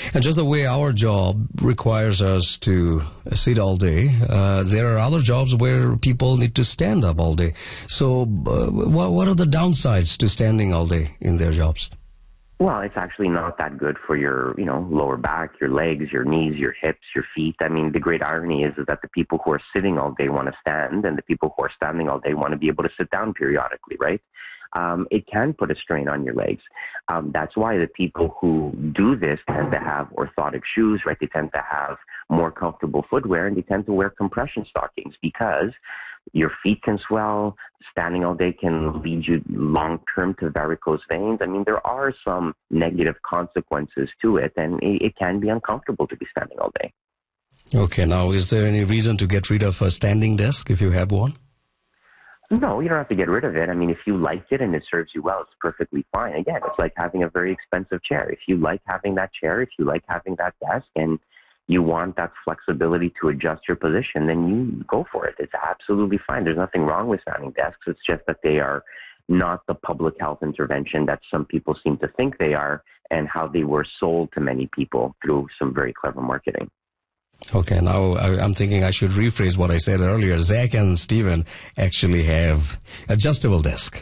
And just the way our job requires us to sit all day, there are other jobs where people need to stand up all day. So what are the downsides to standing all day in their jobs? Well, it's actually not that good for your, lower back, your legs, your knees, your hips, your feet. I mean, the great irony is that the people who are sitting all day want to stand, and the people who are standing all day want to be able to sit down periodically, right? It can put a strain on your legs. That's why the people who do this tend to have orthotic shoes, right? They tend to have more comfortable footwear, and they tend to wear compression stockings because your feet can swell. Standing all day can lead you long-term to varicose veins. I mean, there are some negative consequences to it, and it can be uncomfortable to be standing all day. Okay, now is there any reason to get rid of a standing desk if you have one? No, you don't have to get rid of it. I mean, if you like it and it serves you well, it's perfectly fine. Again, it's like having a very expensive chair. If you like having that chair, if you like having that desk, and you want that flexibility to adjust your position, then you go for it. It's absolutely fine. There's nothing wrong with standing desks. It's just that they are not the public health intervention that some people seem to think they are, and how they were sold to many people through some very clever marketing. Okay, now I'm thinking I should rephrase what I said earlier. Zach and Steven actually have adjustable desk.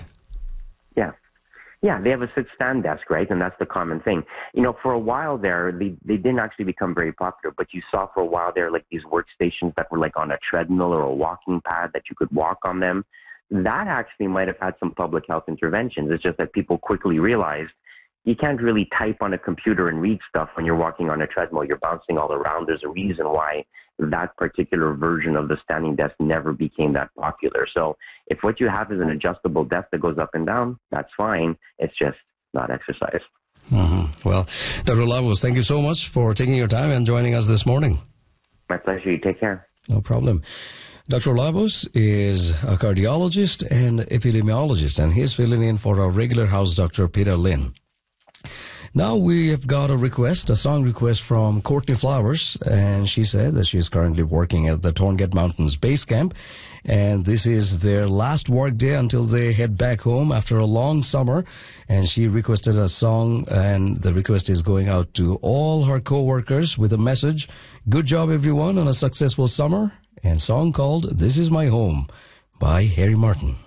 Yeah, they have a sit-stand desk, right? And that's the common thing. For a while there, they didn't actually become very popular, but you saw for a while there like these workstations that were like on a treadmill or a walking pad that you could walk on them. That actually might have had some public health interventions. It's just that people quickly realized you can't really type on a computer and read stuff when you're walking on a treadmill. You're bouncing all around. There's a reason why that particular version of the standing desk never became that popular. So if what you have is an adjustable desk that goes up and down, that's fine. It's just not exercise. Mm-hmm. Well, Dr. Labos, thank you so much for taking your time and joining us this morning. My pleasure. You take care. No problem. Dr. Labos is a cardiologist and epidemiologist, and he's filling in for our regular house doctor, Peter Lynn. Now we have got a song request from Courtney Flowers, and she said that she is currently working at the Torngat Mountains Base Camp, and this is their last work day until they head back home after a long summer, and she requested a song, and the request is going out to all her co-workers with a message: good job everyone on a successful summer, and song called This Is My Home by Harry Martin.